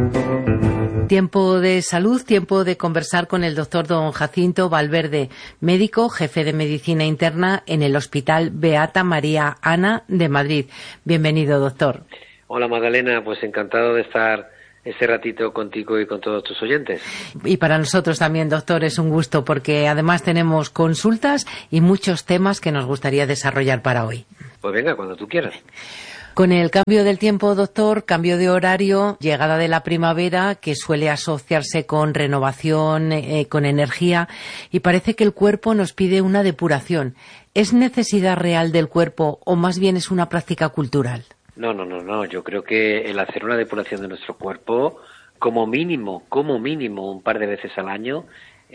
Tiempo de salud, tiempo de conversar con el doctor don Jacinto Valverde, médico, jefe de medicina interna en el Hospital Beata María Ana de Madrid. Bienvenido, doctor. Hola, Magdalena, pues encantado de estar este ratito contigo y con todos tus oyentes. Y para nosotros también, doctor, es un gusto porque además tenemos consultas y muchos temas que nos gustaría desarrollar para hoy. Pues venga, cuando tú quieras. Con el cambio del tiempo, doctor, cambio de horario, llegada de la primavera, que suele asociarse con renovación, con energía, y parece que el cuerpo nos pide una depuración. ¿Es necesidad real del cuerpo o más bien es una práctica cultural? No. Yo creo que el hacer una depuración de nuestro cuerpo, como mínimo, un par de veces al año,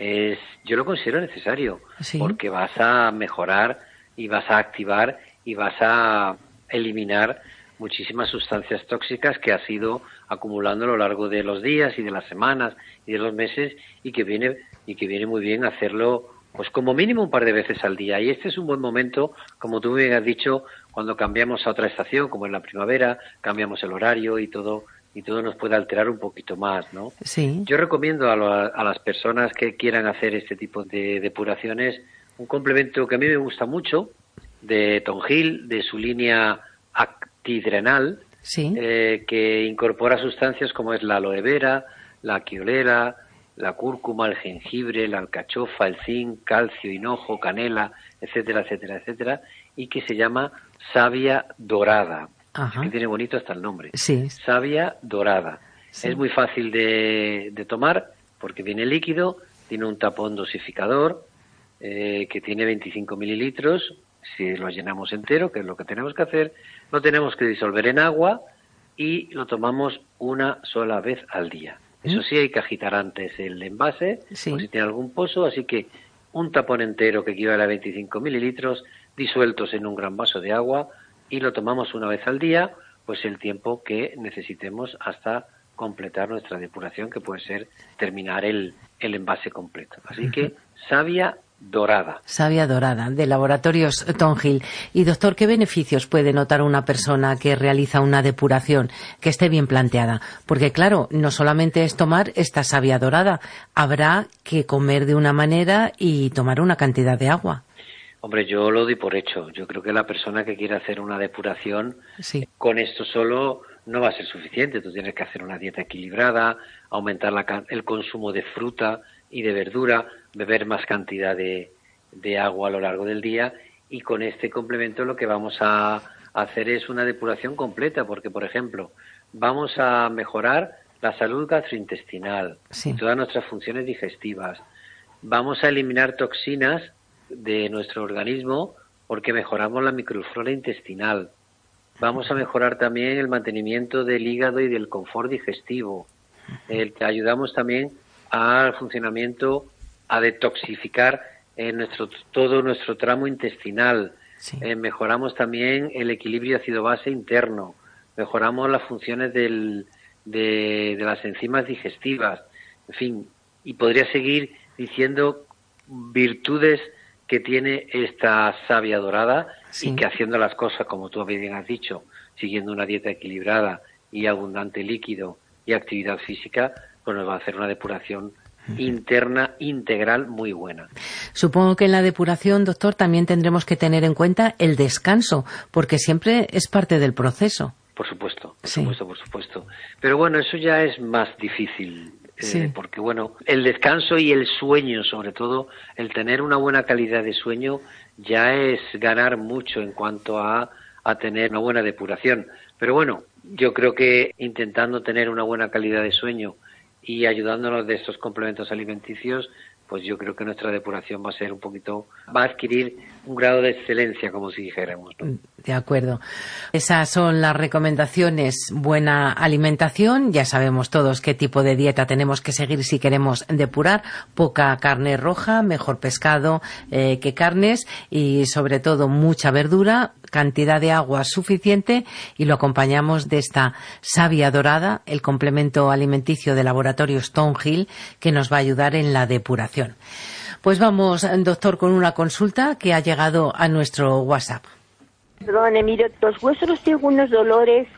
yo lo considero necesario. ¿Sí? Porque vas a mejorar y vas a activar y vas a eliminar muchísimas sustancias tóxicas que has ido acumulando a lo largo de los días y de las semanas y de los meses y que viene muy bien hacerlo pues como mínimo un par de veces al día. Y este es un buen momento, como tú bien has dicho, cuando cambiamos a otra estación, como en la primavera, cambiamos el horario y todo nos puede alterar un poquito más, ¿no? Sí. Yo recomiendo a las personas que quieran hacer este tipo de depuraciones un complemento que a mí me gusta mucho, de Tonghil, de su línea Actidrenal, sí. Que incorpora sustancias como es la aloe vera, la quiolera, la cúrcuma, el jengibre, la alcachofa, el zinc, calcio, hinojo, canela, etcétera, etcétera, etcétera, y que se llama savia dorada. Ajá. Es que tiene bonito hasta el nombre. Sí. Savia dorada. Sí. Es muy fácil de tomar porque viene líquido, tiene un tapón dosificador que tiene 25 mililitros. Si lo llenamos entero, que es lo que tenemos que hacer, lo tenemos que disolver en agua y lo tomamos una sola vez al día. Eso sí, hay que agitar antes el envase, sí, por si tiene algún pozo, así que un tapón entero que equivale a 25 mililitros disueltos en un gran vaso de agua y lo tomamos una vez al día, pues el tiempo que necesitemos hasta completar nuestra depuración, que puede ser terminar el envase completo. Así que savia dorada. Savia dorada, de Laboratorios Tonghil. Y doctor, ¿qué beneficios puede notar una persona que realiza una depuración que esté bien planteada? Porque claro, no solamente es tomar esta savia dorada, habrá que comer de una manera y tomar una cantidad de agua. Hombre, yo lo doy por hecho. Yo creo que la persona que quiera hacer una depuración, sí, con esto solo no va a ser suficiente. Tú tienes que hacer una dieta equilibrada, aumentar el consumo de fruta y de verdura, beber más cantidad de agua a lo largo del día, y con este complemento lo que vamos a hacer es una depuración completa, porque, por ejemplo, vamos a mejorar la salud gastrointestinal, sí, todas nuestras funciones digestivas, vamos a eliminar toxinas de nuestro organismo porque mejoramos la microflora intestinal, vamos a mejorar también el mantenimiento del hígado y del confort digestivo, ayudamos también al funcionamiento, a detoxificar todo nuestro tramo intestinal. sí. Mejoramos también el equilibrio ácido-base interno, mejoramos las funciones de las enzimas digestivas, en fin, y podría seguir diciendo virtudes que tiene esta savia dorada, sí, y que haciendo las cosas como tú bien has dicho, siguiendo una dieta equilibrada y abundante líquido y actividad física, pues nos va a hacer una depuración interna, integral, muy buena. Supongo que en la depuración, doctor, también tendremos que tener en cuenta el descanso, porque siempre es parte del proceso. Por supuesto. Sí. Pero bueno, eso ya es más difícil, sí, porque bueno, el descanso y el sueño, sobre todo, el tener una buena calidad de sueño, ya es ganar mucho en cuanto a tener una buena depuración. Pero bueno, yo creo que intentando tener una buena calidad de sueño y ayudándonos de estos complementos alimenticios, pues yo creo que nuestra depuración va a adquirir un grado de excelencia, como si dijéramos, ¿no? De acuerdo. Esas son las recomendaciones. Buena alimentación, ya sabemos todos qué tipo de dieta tenemos que seguir si queremos depurar. Poca carne roja, mejor pescado que carnes, y sobre todo mucha verdura, cantidad de agua suficiente, y lo acompañamos de esta savia dorada, el complemento alimenticio de Laboratorios Tonghil, que nos va a ayudar en la depuración. Pues vamos, doctor, con una consulta que ha llegado a nuestro WhatsApp. Perdone, mire, los huesos los tengo unos dolores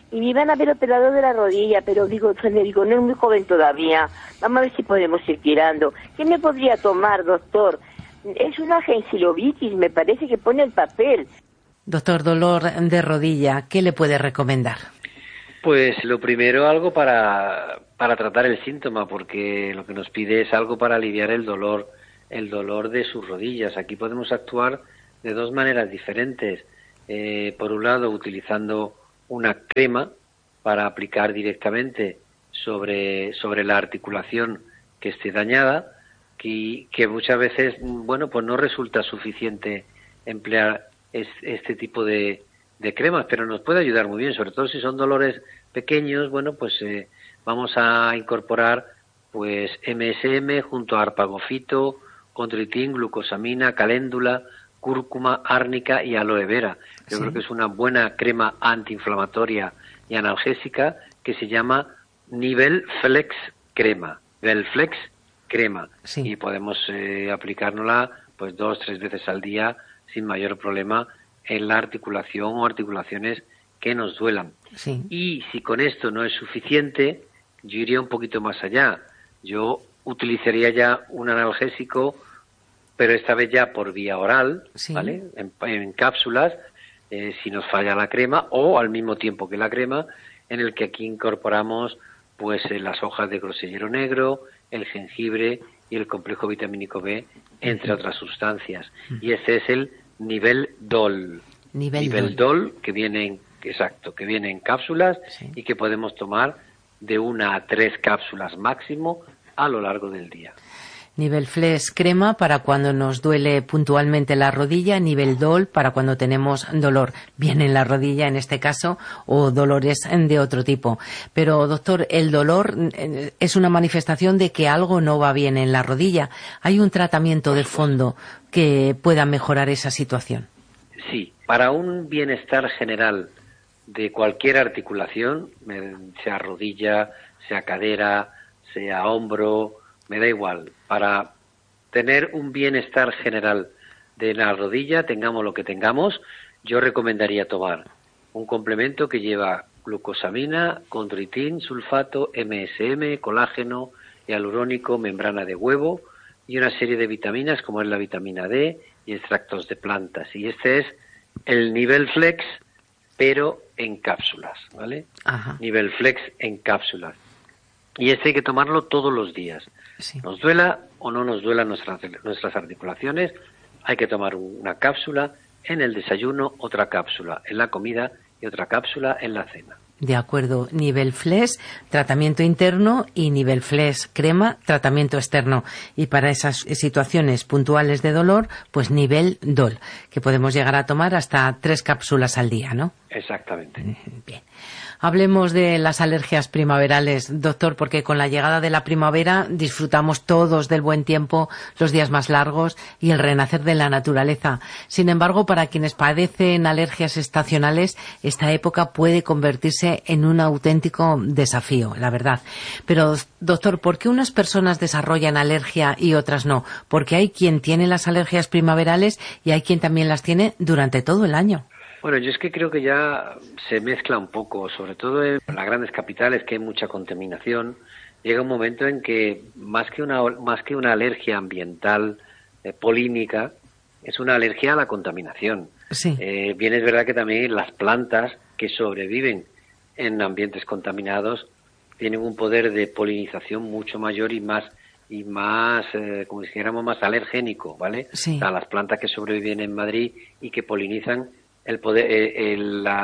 y me iban a ver operado de la rodilla, pero digo, Federico, no es muy joven todavía, vamos a ver si podemos ir tirando. ¿Qué me podría tomar, doctor? Es una gengilovitis, me parece que pone el papel. Doctor, dolor de rodilla, ¿qué le puede recomendar? Pues lo primero, algo para tratar el síntoma, porque lo que nos pide es algo para aliviar el dolor de sus rodillas. Aquí podemos actuar de dos maneras diferentes. Por un lado, utilizando una crema para aplicar directamente sobre la articulación que esté dañada, que muchas veces, bueno, pues no resulta suficiente emplear este tipo de cremas, pero nos puede ayudar muy bien, sobre todo si son dolores pequeños. Bueno, pues vamos a incorporar pues MSM junto a arpagofito, condroitín, glucosamina, caléndula, cúrcuma, árnica y aloe vera. Yo creo que es una buena crema antiinflamatoria y analgésica que se llama Nivel Flex Crema. Nivel Flex Crema. Sí. Y podemos aplicárnosla pues 2-3 veces al día sin mayor problema en la articulación o articulaciones que nos duelan. Sí. Y si con esto no es suficiente, yo iría un poquito más allá. Yo utilizaría ya un analgésico, pero esta vez ya por vía oral, sí, ¿vale? En cápsulas, si nos falla la crema, o al mismo tiempo que la crema, en el que aquí incorporamos pues las hojas de grosellero negro, el jengibre y el complejo vitamínico B, entre otras sustancias. Y este es el Nivel Dol. Nivel Dol, que viene en cápsulas, sí, y que podemos tomar de 1 a 3 cápsulas máximo a lo largo del día. Nivel Flex Crema para cuando nos duele puntualmente la rodilla, Nivel Dol para cuando tenemos dolor bien en la rodilla en este caso, o dolores de otro tipo. Pero doctor, el dolor es una manifestación de que algo no va bien en la rodilla. ¿Hay un tratamiento de fondo que pueda mejorar esa situación? Sí, para un bienestar general de cualquier articulación, sea rodilla, sea cadera, sea hombro, me da igual, para tener un bienestar general de la rodilla, tengamos lo que tengamos, yo recomendaría tomar un complemento que lleva glucosamina, condroitín, sulfato, MSM, colágeno, hialurónico, membrana de huevo y una serie de vitaminas como es la vitamina D y extractos de plantas. Y este es el Nivel Flex, pero en cápsulas, ¿vale? Ajá. Nivel Flex en cápsulas. Y este hay que tomarlo todos los días. Sí. Nos duela o no nos duelan nuestras articulaciones, hay que tomar una cápsula en el desayuno, otra cápsula en la comida y otra cápsula en la cena. De acuerdo, Nivel Flex, tratamiento interno, y Nivel Flex Crema, tratamiento externo. Y para esas situaciones puntuales de dolor, pues Nivel Dol, que podemos llegar a tomar hasta 3 cápsulas al día, ¿no? Exactamente. Bien. Hablemos de las alergias primaverales, doctor, porque con la llegada de la primavera disfrutamos todos del buen tiempo, los días más largos y el renacer de la naturaleza. Sin embargo, para quienes padecen alergias estacionales, esta época puede convertirse en un auténtico desafío, la verdad. Pero, doctor, ¿por qué unas personas desarrollan alergia y otras no? Porque hay quien tiene las alergias primaverales y hay quien también las tiene durante todo el año. Bueno, yo es que creo que ya se mezcla un poco, sobre todo en las grandes capitales, que hay mucha contaminación. Llega un momento en que más que una alergia ambiental polímica, es una alergia a la contaminación. Sí. Bien es verdad que también las plantas que sobreviven en ambientes contaminados tienen un poder de polinización mucho mayor y más como si dijéramos, más alergénico, ¿vale? Sí. O sea, las plantas que sobreviven en Madrid y que polinizan, el poder,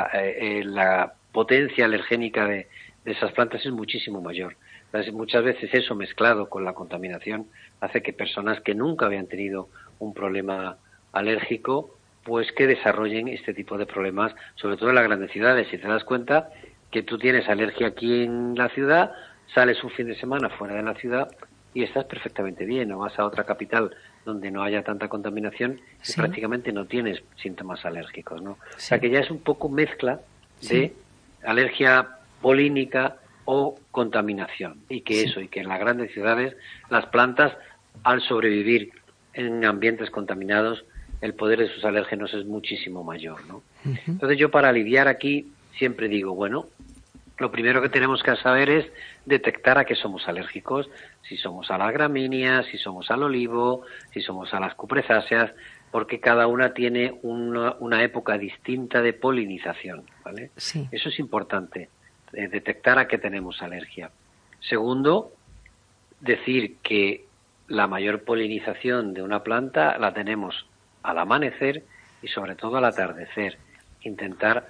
la potencia alergénica de esas plantas es muchísimo mayor. Entonces, muchas veces eso mezclado con la contaminación hace que personas que nunca habían tenido un problema alérgico, pues que desarrollen este tipo de problemas, sobre todo en las grandes ciudades. Si te das cuenta que tú tienes alergia aquí en la ciudad, sales un fin de semana fuera de la ciudad y estás perfectamente bien, o vas a otra capital donde no haya tanta contaminación y sí, prácticamente no tienes síntomas alérgicos, ¿no? Sí. O sea que ya es un poco mezcla de alergia polínica o contaminación, y que y que en las grandes ciudades las plantas, al sobrevivir en ambientes contaminados, el poder de sus alérgenos es muchísimo mayor, ¿no? Entonces yo, para aliviar aquí, siempre digo, bueno, lo primero que tenemos que saber es detectar a qué somos alérgicos, si somos a las gramíneas, si somos al olivo, si somos a las cupresáceas, porque cada una tiene una época distinta de polinización, ¿vale? Sí. Eso es importante, detectar a qué tenemos alergia. Segundo, decir que la mayor polinización de una planta la tenemos al amanecer y sobre todo al atardecer. Intentar,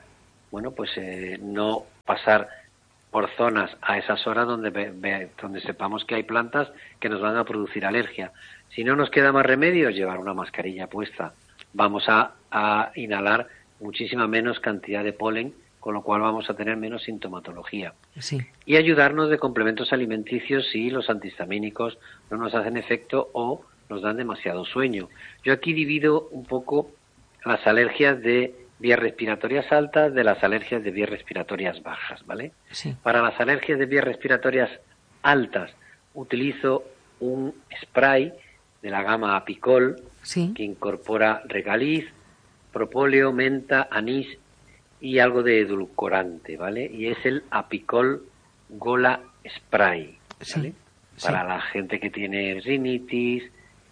no pasar por zonas a esas horas donde sepamos que hay plantas que nos van a producir alergia. Si no nos queda más remedio, llevar una mascarilla puesta. Vamos a inhalar muchísima menos cantidad de polen, con lo cual vamos a tener menos sintomatología. Sí. Y ayudarnos de complementos alimenticios si los antihistamínicos no nos hacen efecto o nos dan demasiado sueño. Yo aquí divido un poco las alergias de vías respiratorias altas de las alergias de vías respiratorias bajas, ¿vale? Sí. Para las alergias de vías respiratorias altas utilizo un spray de la gama Apicol, sí, que incorpora regaliz, propóleo, menta, anís y algo de edulcorante, ¿vale? Y es el Apicol Gola Spray, ¿vale? Sí. Para la gente que tiene rinitis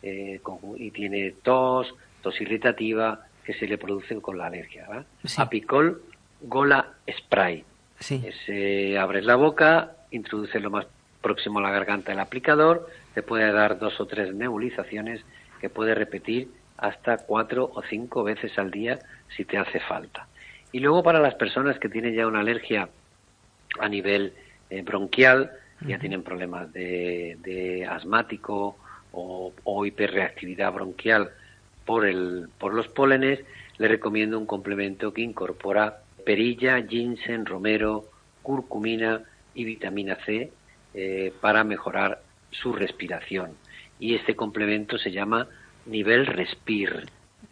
y tiene tos irritativa, que se le producen con la alergia, ¿verdad? Sí. Apicol Gola Spray. Sí. Abres la boca, introduces lo más próximo a la garganta el aplicador, te puede dar 2 o 3 nebulizaciones que puedes repetir hasta 4 o 5 veces al día si te hace falta. Y luego para las personas que tienen ya una alergia a nivel bronquial, ya tienen problemas de asmático o hiperreactividad bronquial por los pólenes, le recomiendo un complemento que incorpora perilla, ginseng, romero, curcumina y vitamina C para mejorar su respiración. Y este complemento se llama Nivel Respir.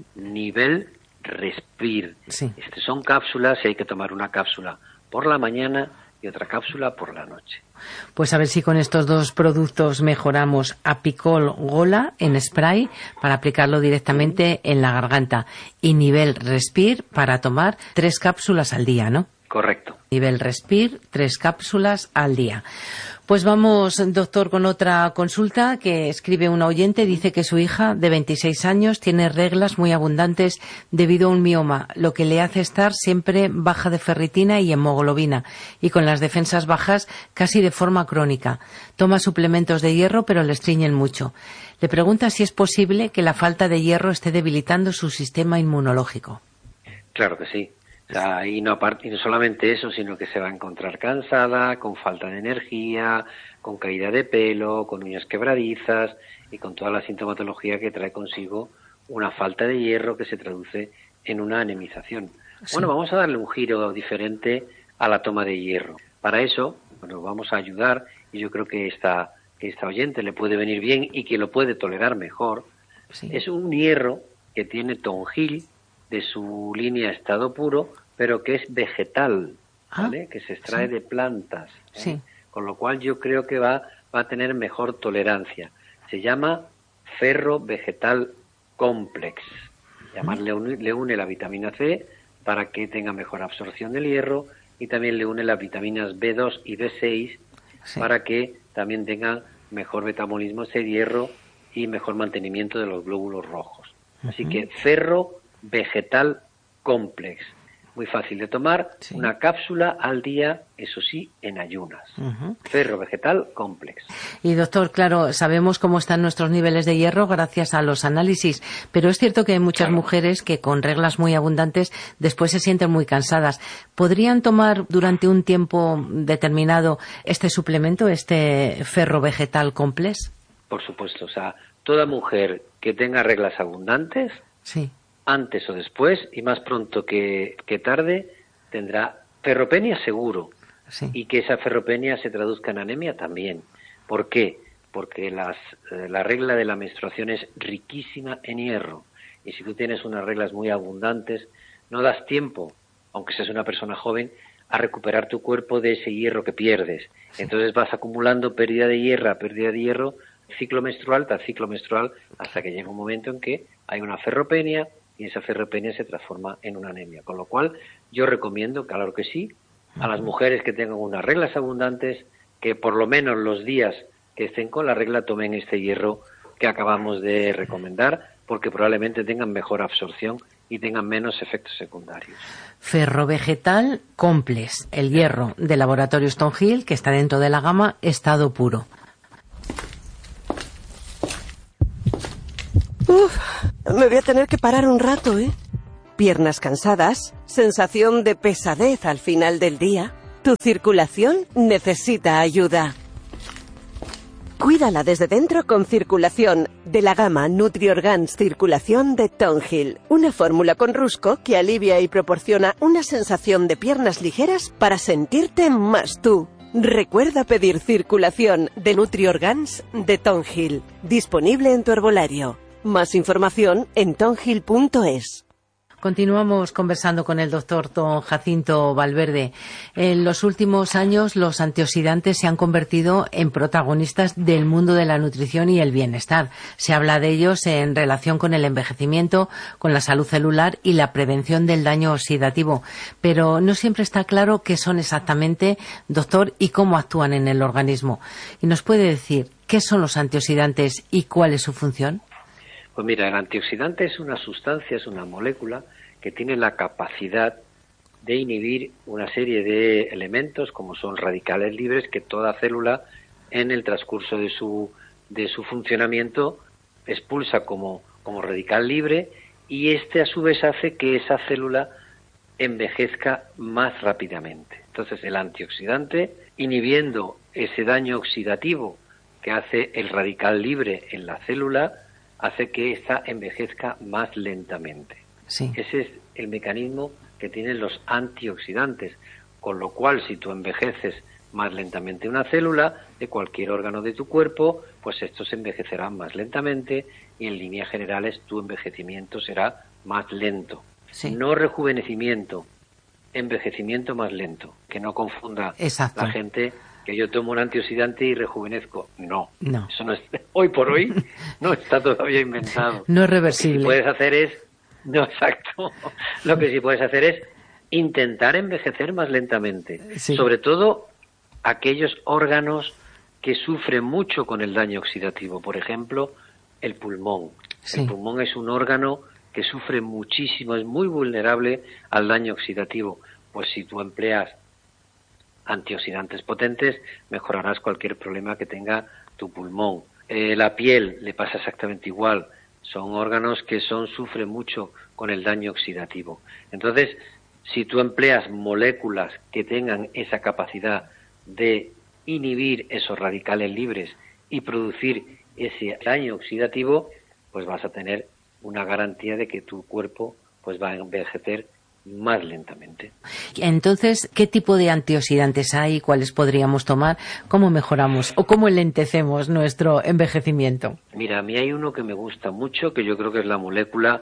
Nivel Respir. Sí. Son cápsulas y hay que tomar una cápsula por la mañana y otra cápsula por la noche. Pues a ver si con estos dos productos mejoramos. Apicol Gola en spray para aplicarlo directamente en la garganta y Nivel Respir para tomar 3 cápsulas al día, ¿no? Correcto. Nivel Respir, 3 cápsulas al día. Pues vamos, doctor, con otra consulta que escribe una oyente. Dice que su hija, de 26 años, tiene reglas muy abundantes debido a un mioma, lo que le hace estar siempre baja de ferritina y hemoglobina, y con las defensas bajas casi de forma crónica. Toma suplementos de hierro, pero le estreñen mucho. Le pregunta si es posible que la falta de hierro esté debilitando su sistema inmunológico. Claro que sí. Y no solamente eso, sino que se va a encontrar cansada, con falta de energía, con caída de pelo, con uñas quebradizas y con toda la sintomatología que trae consigo una falta de hierro que se traduce en una anemización. Sí. Bueno, vamos a darle un giro diferente a la toma de hierro. Para eso, vamos a ayudar, y yo creo que esta oyente le puede venir bien y que lo puede tolerar mejor. Sí. Es un hierro que tiene tonjil, de su línea estado puro, pero que es vegetal, ¿vale? Que se extrae de plantas, Sí. Con lo cual yo creo que va a tener mejor tolerancia. Se llama Ferro Vegetal Complex. Además le une la vitamina C para que tenga mejor absorción del hierro y también le une las vitaminas B2 y B6 para que también tengan mejor metabolismo de hierro y mejor mantenimiento de los glóbulos rojos. Así que Ferro Vegetal Complex, muy fácil de tomar, una cápsula al día, eso sí, en ayunas. Ferro Vegetal Complex. Y doctor, claro, sabemos cómo están nuestros niveles de hierro gracias a los análisis, pero es cierto que hay muchas mujeres que con reglas muy abundantes después se sienten muy cansadas. ¿Podrían tomar durante un tiempo determinado este suplemento, este Ferro Vegetal Complex? Por supuesto, toda mujer que tenga reglas abundantes, antes o después, y más pronto que tarde, tendrá ferropenia seguro. Y que esa ferropenia se traduzca en anemia también. ¿Por qué? Porque la regla de la menstruación es riquísima en hierro. Y si tú tienes unas reglas muy abundantes, no das tiempo, aunque seas una persona joven, a recuperar tu cuerpo de ese hierro que pierdes. Entonces vas acumulando pérdida de hierro, ciclo menstrual tras ciclo menstrual, hasta que llega un momento en que hay una ferropenia, y esa ferropenia se transforma en una anemia. Con lo cual, yo recomiendo, claro que sí, A las mujeres que tengan unas reglas abundantes, que por lo menos los días que estén con la regla tomen este hierro que acabamos de recomendar, porque probablemente tengan mejor absorción y tengan menos efectos secundarios. Ferrovegetal Complex, el hierro de Laboratorios Thornhill, que está dentro de la gama estado puro. Me voy a tener que parar un rato, ¿eh? Piernas cansadas, sensación de pesadez al final del día. Tu circulación necesita ayuda. Cuídala desde dentro con Circulación, de la gama NutriOrgans Circulación de Thornhill. Una fórmula con rusco que alivia y proporciona una sensación de piernas ligeras para sentirte más tú. Recuerda pedir Circulación de NutriOrgans de Thornhill. Disponible en tu herbolario. Más información en thornhill.es. Continuamos conversando con el doctor don Jacinto Valverde. En los últimos años los antioxidantes se han convertido en protagonistas del mundo de la nutrición y el bienestar. Se habla de ellos en relación con el envejecimiento, con la salud celular y la prevención del daño oxidativo. Pero no siempre está claro qué son exactamente, doctor, y cómo actúan en el organismo. ¿Y nos puede decir qué son los antioxidantes y cuál es su función? Pues mira, el antioxidante es una sustancia, es una molécula que tiene la capacidad de inhibir una serie de elementos como son radicales libres que toda célula en el transcurso de su funcionamiento expulsa como radical libre, y este a su vez hace que esa célula envejezca más rápidamente. Entonces el antioxidante, inhibiendo ese daño oxidativo que hace el radical libre en la célula, hace que ésta envejezca más lentamente. Sí. Ese es el mecanismo que tienen los antioxidantes, con lo cual si tú envejeces más lentamente una célula de cualquier órgano de tu cuerpo, pues estos envejecerán más lentamente y en líneas generales tu envejecimiento será más lento. Sí. No rejuvenecimiento, envejecimiento más lento, que no confunda Exacto. la gente que yo tomo un antioxidante y rejuvenezco. No. Eso no es, hoy por hoy no está todavía inventado. No es reversible. Lo que sí puedes hacer es, no, exacto. Lo que sí puedes hacer es intentar envejecer más lentamente. Sí. Sobre todo aquellos órganos que sufren mucho con el daño oxidativo. Por ejemplo, el pulmón. Sí. El pulmón es un órgano que sufre muchísimo, es muy vulnerable al daño oxidativo. Pues si tú empleas antioxidantes potentes, mejorarás cualquier problema que tenga tu pulmón. La piel le pasa exactamente igual. Son órganos que sufren mucho con el daño oxidativo. Entonces, si tú empleas moléculas que tengan esa capacidad de inhibir esos radicales libres y producir ese daño oxidativo, pues vas a tener una garantía de que tu cuerpo pues va a envejecer más lentamente. Entonces, ¿qué tipo de antioxidantes hay? ¿Cuáles podríamos tomar? ¿Cómo mejoramos o cómo lentecemos nuestro envejecimiento? Mira, a mí hay uno que me gusta mucho, que yo creo que es la molécula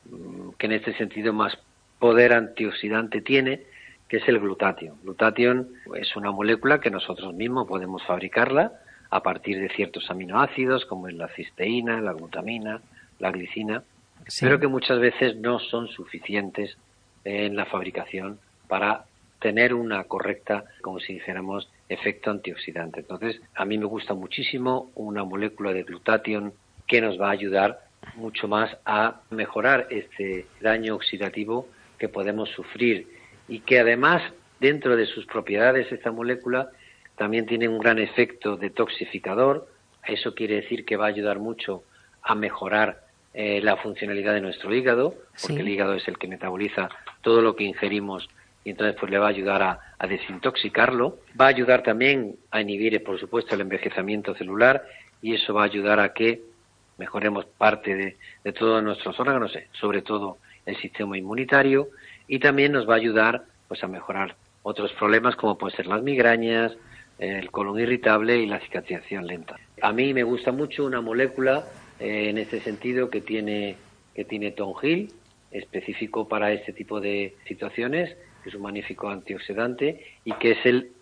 que en este sentido más poder antioxidante tiene, que es el glutatión. Glutatión es una molécula que nosotros mismos podemos fabricarla a partir de ciertos aminoácidos, como es la cisteína, la glutamina, la glicina, sí, pero que muchas veces no son suficientes en la fabricación para tener una correcta, como si dijéramos, efecto antioxidante. Entonces, a mí me gusta muchísimo una molécula de glutatión que nos va a ayudar mucho más a mejorar este daño oxidativo que podemos sufrir, y que además, dentro de sus propiedades, esta molécula también tiene un gran efecto detoxificador. Eso quiere decir que va a ayudar mucho a mejorar la funcionalidad de nuestro hígado, porque sí, el hígado es el que metaboliza todo lo que ingerimos, y entonces pues le va a ayudar a desintoxicarlo. Va a ayudar también a inhibir, por supuesto, el envejecimiento celular, y eso va a ayudar a que mejoremos parte de todos nuestros órganos, sobre todo el sistema inmunitario, y también nos va a ayudar pues a mejorar otros problemas como pueden ser las migrañas, el colon irritable y la cicatrización lenta. A mí me gusta mucho una molécula en este sentido que tiene Thornhill, específico para este tipo de situaciones, que es un magnífico antioxidante, y que es el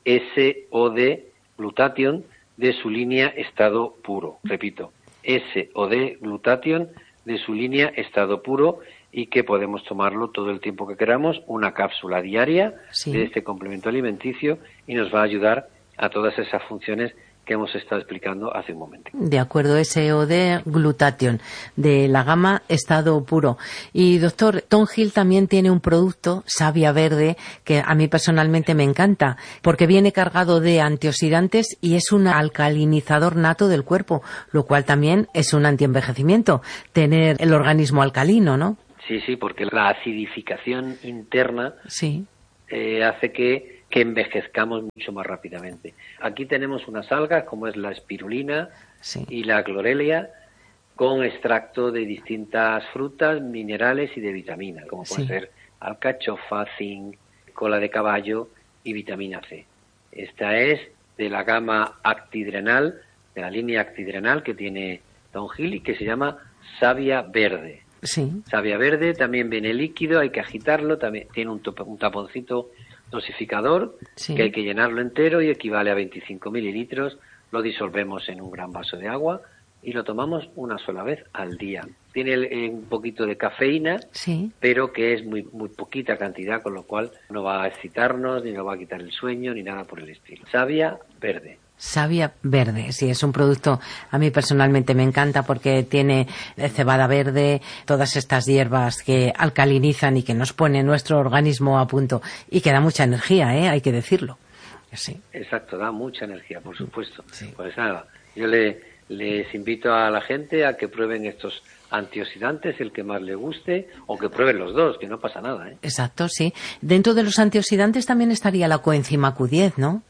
SOD glutatión de su línea estado puro. Repito, SOD glutatión de su línea estado puro, y que podemos tomarlo todo el tiempo que queramos, una cápsula diaria de este complemento alimenticio, y nos va a ayudar a todas esas funciones que hemos estado explicando hace un momento. De acuerdo, SOD Glutathione, de la gama estado puro. Y doctor, Tonghil también tiene un producto, Savia Verde, que a mí personalmente me encanta, porque viene cargado de antioxidantes y es un alcalinizador nato del cuerpo, lo cual también es un antienvejecimiento, tener el organismo alcalino, ¿no? Sí, porque la acidificación interna hace que envejezcamos mucho más rápidamente. Aquí tenemos unas algas como es la espirulina y la clorelia, con extracto de distintas frutas, minerales y de vitaminas, como puede ser alcachofa, zinc, cola de caballo y vitamina C. Esta es de la gama actidrenal, de la línea actidrenal que tiene Tonghil y que se llama Savia Verde. Savia Verde también viene líquido, hay que agitarlo, también tiene un taponcito dosificador que hay que llenarlo entero y equivale a 25 mililitros. Lo disolvemos en un gran vaso de agua y lo tomamos una sola vez al día. Tiene un poquito de cafeína, pero que es muy poquita cantidad, con lo cual no va a excitarnos, ni nos va a quitar el sueño, ni nada por el estilo. Savia Verde. Savia Verde, sí, es un producto, a mí personalmente me encanta porque tiene cebada verde, todas estas hierbas que alcalinizan y que nos ponen nuestro organismo a punto y que da mucha energía, hay que decirlo. Exacto, da mucha energía, por supuesto. Pues nada, yo les invito a la gente a que prueben estos antioxidantes, el que más le guste, o que prueben los dos, que no pasa nada. Exacto, sí. Dentro de los antioxidantes también estaría la coenzima Q10, ¿no?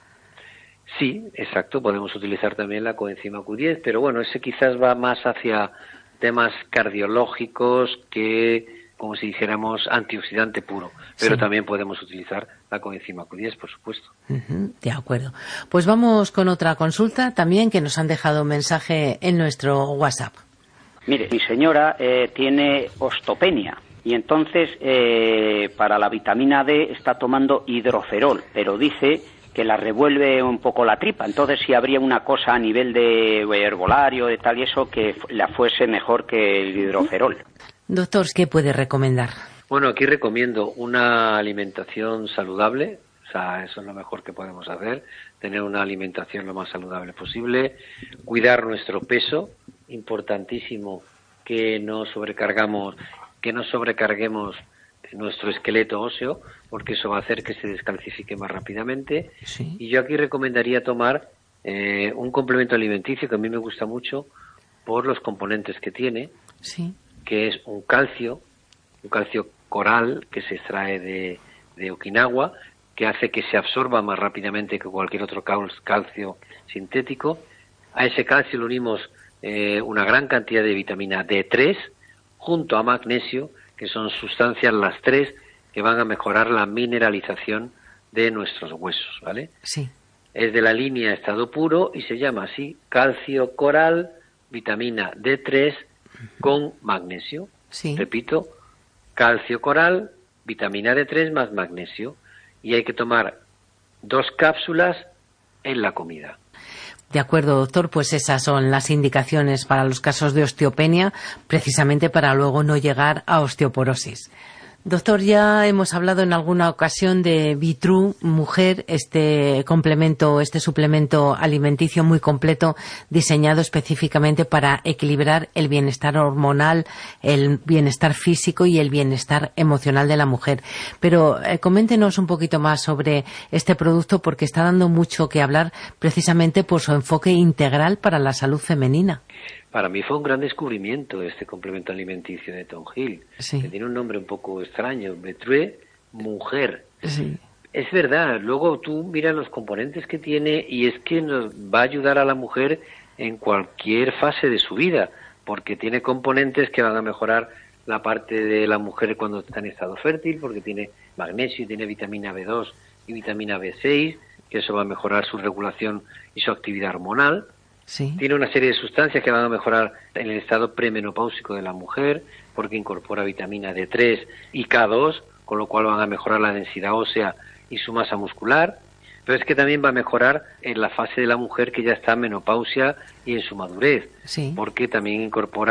Sí, exacto, podemos utilizar también la coenzima Q10, pero bueno, ese quizás va más hacia temas cardiológicos que, como si dijéramos, antioxidante puro, pero también podemos utilizar la coenzima Q10, por supuesto. De acuerdo. Pues vamos con otra consulta también, que nos han dejado un mensaje en nuestro WhatsApp. Mire, mi señora tiene osteopenia y entonces para la vitamina D está tomando hidroferol, pero dice que la revuelve un poco la tripa. Entonces, si habría una cosa a nivel de herbolario, de tal y eso, que la fuese mejor que el hidroferol. Doctor, ¿qué puede recomendar? Bueno, aquí recomiendo una alimentación saludable, o sea, eso es lo mejor que podemos hacer, tener una alimentación lo más saludable posible, cuidar nuestro peso, importantísimo que no sobrecarguemos nuestro esqueleto óseo, porque eso va a hacer que se descalcifique más rápidamente. Y yo aquí recomendaría tomar un complemento alimenticio que a mí me gusta mucho por los componentes que tiene, que es un calcio coral que se extrae de Okinawa, que hace que se absorba más rápidamente que cualquier otro calcio sintético. A ese calcio le unimos una gran cantidad de vitamina D3 junto a magnesio, que son sustancias las tres que van a mejorar la mineralización de nuestros huesos, ¿vale? Es de la línea estado puro y se llama así, calcio coral, vitamina D3 con magnesio. Repito, calcio coral, vitamina D3 más magnesio. Y hay que tomar 2 cápsulas en la comida. De acuerdo, doctor, pues esas son las indicaciones para los casos de osteopenia, precisamente para luego no llegar a osteoporosis. Doctor, ya hemos hablado en alguna ocasión de Vitru Mujer, este suplemento alimenticio muy completo, diseñado específicamente para equilibrar el bienestar hormonal, el bienestar físico y el bienestar emocional de la mujer. Pero coméntenos un poquito más sobre este producto, porque está dando mucho que hablar precisamente por su enfoque integral para la salud femenina. Para mí fue un gran descubrimiento este complemento alimenticio de Tonghil, que tiene un nombre un poco extraño, Vitru Mujer. Es verdad, luego tú miras los componentes que tiene y es que nos va a ayudar a la mujer en cualquier fase de su vida, porque tiene componentes que van a mejorar la parte de la mujer cuando está en estado fértil, porque tiene magnesio, tiene vitamina B2 y vitamina B6, que eso va a mejorar su regulación y su actividad hormonal. Tiene una serie de sustancias que van a mejorar en el estado premenopáusico de la mujer, porque incorpora vitamina D3 y K2, con lo cual van a mejorar la densidad ósea y su masa muscular. Pero es que también va a mejorar en la fase de la mujer que ya está en menopausia y en su madurez, porque también incorpora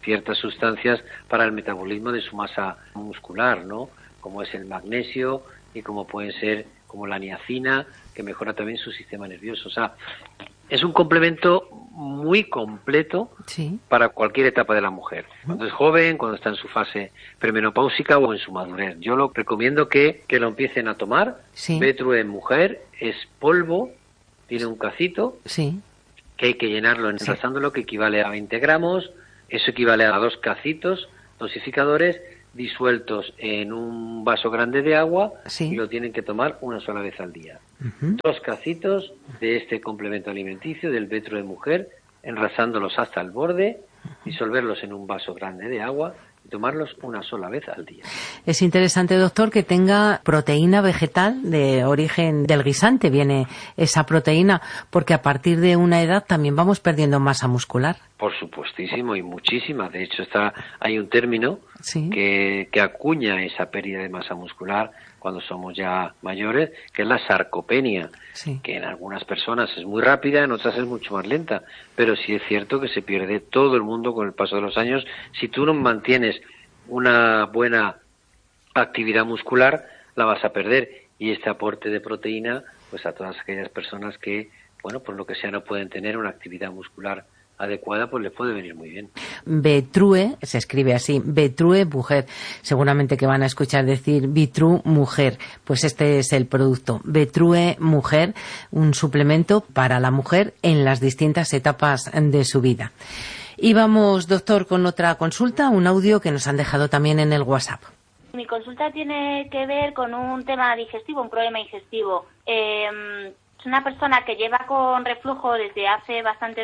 ciertas sustancias para el metabolismo de su masa muscular, ¿no? Como es el magnesio y como pueden ser como la niacina, que mejora también su sistema nervioso. O sea, es un complemento muy completo para cualquier etapa de la mujer. Cuando es joven, cuando está en su fase premenopáusica o en su madurez. Yo lo recomiendo que lo empiecen a tomar. Betrue en mujer es polvo, tiene un cacito, que hay que llenarlo enrasándolo, que equivale a 20 gramos. Eso equivale a 2 cacitos dosificadores disueltos en un vaso grande de agua y lo tienen que tomar una sola vez al día. 2 cacitos de este complemento alimenticio del Betrue de mujer, enrasándolos hasta el borde, disolverlos en un vaso grande de agua y tomarlos una sola vez al día. Es interesante, doctor, que tenga proteína vegetal de origen del guisante, viene esa proteína, porque a partir de una edad también vamos perdiendo masa muscular. Por supuestísimo, y muchísima. De hecho, hay un término que acuña esa pérdida de masa muscular cuando somos ya mayores, que es la sarcopenia, que en algunas personas es muy rápida, en otras es mucho más lenta, pero sí es cierto que se pierde todo el mundo con el paso de los años. Si tú no mantienes una buena actividad muscular, la vas a perder, y este aporte de proteína, pues a todas aquellas personas que, bueno, por lo que sea no pueden tener una actividad muscular adecuada, pues les puede venir muy bien. Betrue, se escribe así, Betrue mujer. Seguramente que van a escuchar decir Betrue mujer. Pues este es el producto, Betrue mujer, un suplemento para la mujer en las distintas etapas de su vida. Y vamos, doctor, con otra consulta, un audio que nos han dejado también en el WhatsApp. Mi consulta tiene que ver con un tema digestivo, un problema digestivo. Es una persona que lleva con reflujo desde hace bastante